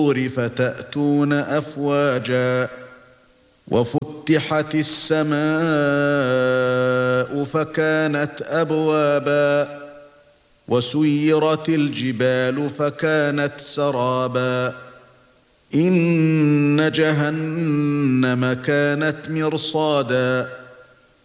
فتأتون أفواجا وفتحت السماء فكانت أبوابا وسيرت الجبال فكانت سرابا إن جهنم كانت مرصادا